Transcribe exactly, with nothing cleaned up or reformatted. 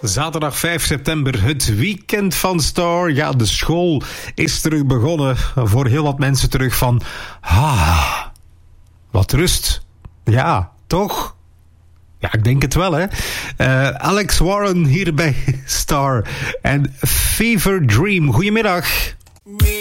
Zaterdag vijf september, het weekend van Star. Ja, de school is terug begonnen. Voor heel wat mensen terug van... Ah, wat rust. Ja, toch? Ja, ik denk het wel, hè. Uh, Alex Warren hier bij Star. En Fever Dream. Goedemiddag.